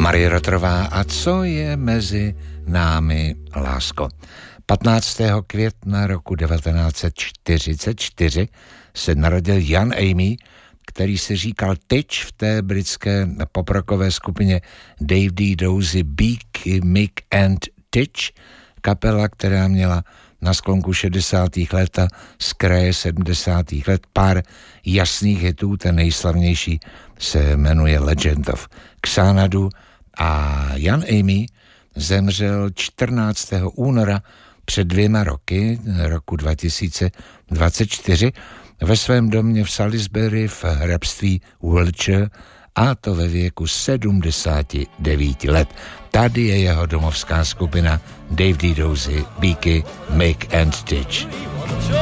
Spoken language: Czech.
Marie Rotrová a co je mezi námi, lásko. 15. května roku 1944 se narodil Jan Amy, který si říkal Tyč v té britské poprokové skupině Dave D. Dozy, Beaky, Mick and Tyč, kapela, která měla na sklonku 60. let a z kraje 70. let pár jasných hitů. Ten nejslavnější se jmenuje Legend of Xanadu a Jan Amy zemřel 14. února před 2 roky, roku 2024, ve svém domě v Salisbury v hrabství Wiltshire, a to ve věku 79 let. Tady je jeho domovská skupina Dave D. Dozy, Beaky, Mick and Tyč.